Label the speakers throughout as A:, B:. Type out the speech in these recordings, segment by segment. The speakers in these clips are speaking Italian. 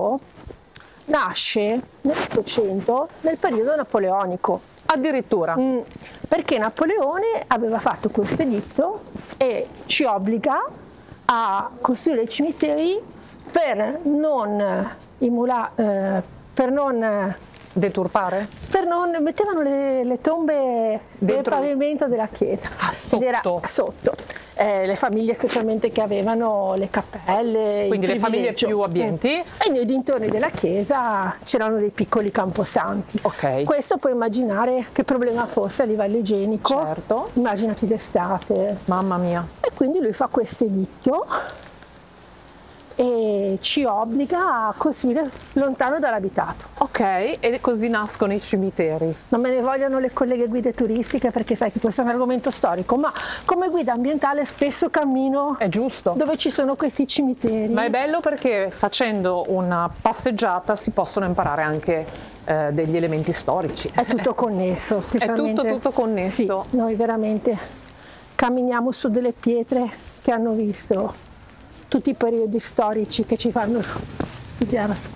A: Bordeaux nasce nell'800 nel periodo napoleonico.
B: Addirittura.
A: Perché Napoleone aveva fatto questo editto e ci obbliga a costruire i cimiteri per non
B: Deturpare?
A: mettevano le tombe nel pavimento della chiesa.
B: Sotto.
A: Ed era sotto. Le famiglie specialmente che avevano le cappelle,
B: Quindi le famiglie più abbienti.
A: E nei dintorni della chiesa c'erano dei piccoli camposanti.
B: Ok.
A: Questo puoi immaginare che problema fosse a livello igienico.
B: Certo.
A: Immaginati d'estate.
B: Mamma mia.
A: E quindi lui fa questo editto e ci obbliga a costruire lontano dall'abitato.
B: Ok, e così nascono i cimiteri.
A: Non me ne vogliono le colleghe guide turistiche perché sai che questo è un argomento storico, ma come guida ambientale spesso cammino
B: È giusto.
A: dove ci sono questi cimiteri.
B: Ma è bello perché facendo una passeggiata si possono imparare anche degli elementi storici.
A: È tutto connesso, specialmente.
B: È tutto connesso.
A: Sì, noi veramente camminiamo su delle pietre che hanno visto tutti i periodi storici che ci fanno studiare a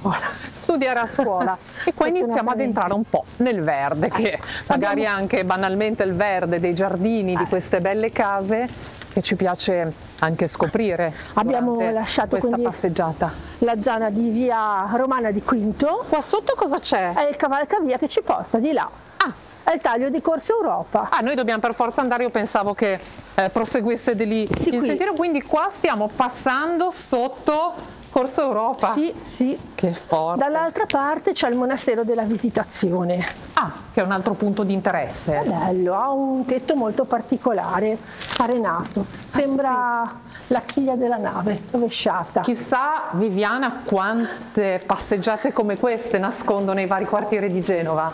A: scuola.
B: E qua iniziamo ad entrare un po' nel verde, che magari anche banalmente il verde dei giardini di queste belle case che ci piace anche scoprire.
A: Abbiamo lasciato
B: questa
A: quindi
B: passeggiata.
A: la zona di via Romana di Quinto.
B: Qua sotto cosa c'è?
A: È il cavalcavia che ci porta di là. È il taglio di Corso Europa.
B: Noi dobbiamo per forza andare, io pensavo che proseguisse di lì il sentiero, quindi qua stiamo passando sotto Corso Europa.
A: Sì.
B: Che forte.
A: Dall'altra parte c'è il monastero della Visitazione.
B: Che è un altro punto di interesse.
A: È bello, ha un tetto molto particolare, arenato. Sembra la chiglia della nave, rovesciata.
B: Chissà, Viviana, quante passeggiate come queste nascondono i vari quartieri di Genova.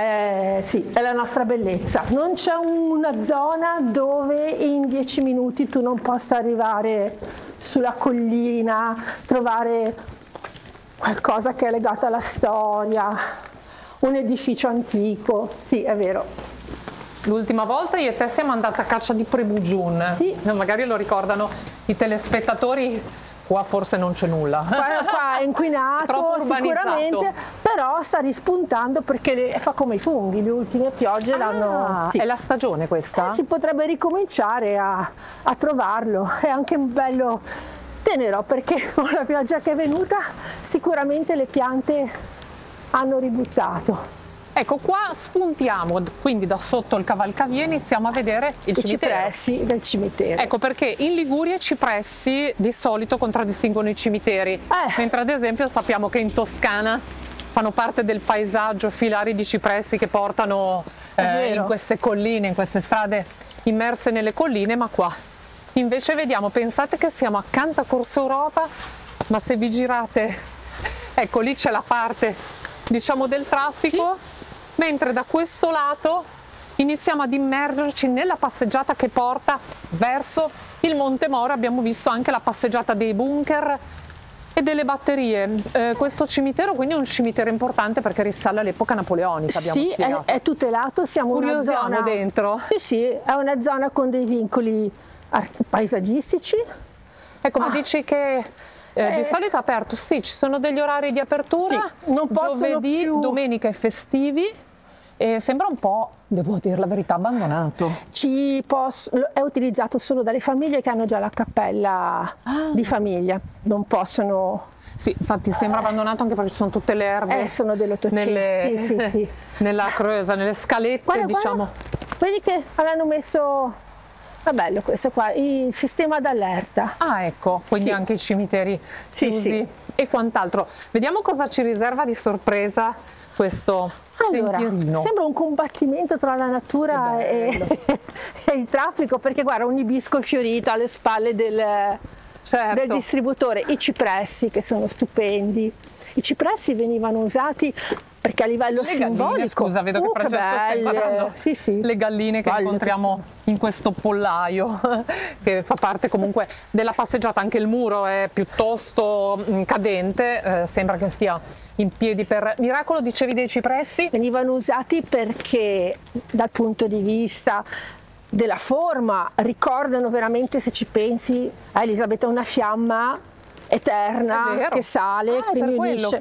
A: Sì, è la nostra bellezza. Non c'è una zona dove in 10 minuti tu non possa arrivare sulla collina, trovare qualcosa che è legato alla storia, un edificio antico. Sì, è vero.
B: L'ultima volta io e te siamo andate a caccia di Prebugiun.
A: Sì.
B: Magari lo ricordano i telespettatori. Qua forse non c'è nulla.
A: Qua è inquinato,
B: È troppo urbanizzato.
A: sicuramente, però sta rispuntando perché fa come i funghi, le ultime piogge l'hanno... Sì.
B: È la stagione questa?
A: Si potrebbe ricominciare a trovarlo, è anche un bello tenero perché con la pioggia che è venuta sicuramente le piante hanno ributtato.
B: Ecco, qua spuntiamo, quindi da sotto il cavalcavia iniziamo a vedere il
A: I
B: cimitero.
A: cipressi del cimitero.
B: Ecco perché in Liguria i cipressi di solito contraddistinguono i cimiteri, mentre ad esempio sappiamo che in Toscana fanno parte del paesaggio filari di cipressi che portano in queste colline, in queste strade immerse nelle colline, ma qua invece vediamo, pensate che siamo accanto a Corso Europa, ma se vi girate, ecco lì c'è la parte diciamo del traffico, mentre da questo lato iniziamo ad immergerci nella passeggiata che porta verso il Monte Moro. Abbiamo visto anche la passeggiata dei bunker e delle batterie. Questo cimitero quindi è un cimitero importante perché risale all'epoca napoleonica.
A: Sì, è tutelato, siamo in una zona
B: dentro.
A: Sì, è una zona con dei vincoli paesaggistici.
B: Ecco, ma dici che di solito è aperto? Sì, ci sono degli orari di apertura,
A: non possono
B: giovedì,
A: più...
B: domenica e festivi. E sembra un po', devo dire la verità, abbandonato.
A: È utilizzato solo dalle famiglie che hanno già la cappella di famiglia, non possono...
B: Sì, infatti sembra abbandonato anche perché ci sono tutte le erbe.
A: Sono dell'Ottocento, sì.
B: Nella Creusa, nelle scalette, diciamo.
A: Vedi che hanno messo... È bello questo qua, il sistema d'allerta.
B: Ecco, quindi anche i cimiteri chiusi
A: sì.
B: E quant'altro. Vediamo cosa ci riserva di sorpresa questo sentierino.
A: Sembra un combattimento tra la natura e il traffico, perché guarda un ibisco fiorito alle spalle del distributore, i cipressi che sono stupendi. I cipressi venivano usati perché a livello simbolico...
B: Galline, scusa, vedo che Francesco sta inquadrando le galline che incontriamo in questo pollaio, che fa parte comunque della passeggiata. Anche il muro è piuttosto cadente, sembra che stia in piedi per miracolo. Dicevi dei cipressi?
A: Venivano usati perché dal punto di vista della forma ricordano veramente, se ci pensi, a Elisabetta, una fiamma eterna che sale, quindi unisce